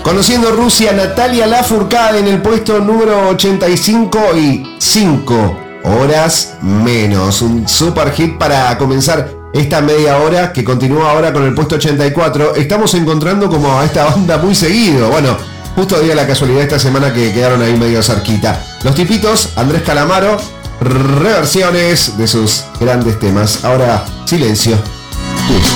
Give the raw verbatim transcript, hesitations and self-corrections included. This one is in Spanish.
Conociendo Rusia, Natalia Lafourcade en el puesto número ochenta y cinco y cinco horas menos. Un super hit para comenzar esta media hora que continúa ahora con el puesto ochenta y cuatro. Estamos encontrando como a esta banda muy seguido. Bueno, justo dio la casualidad esta semana que quedaron ahí medio cerquita. Los Tipitos, Andrés Calamaro, reversiones de sus grandes temas. Ahora, Silencio. Justo.